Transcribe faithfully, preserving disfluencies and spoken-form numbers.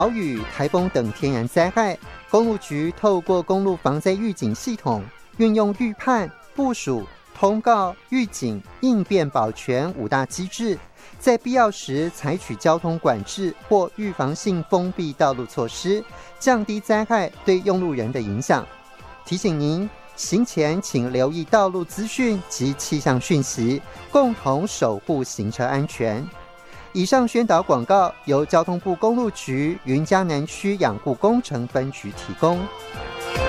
豪雨、台风等天然灾害，公路局透过公路防灾预警系统，运用预判、部署、通告、预警、应变、保全五大机制，在必要时采取交通管制或预防性封闭道路措施，降低灾害对用路人的影响。提醒您，行前请留意道路资讯及气象讯息，共同守护行车安全。以上宣导广告由交通部公路局云嘉南区养护工程分局提供。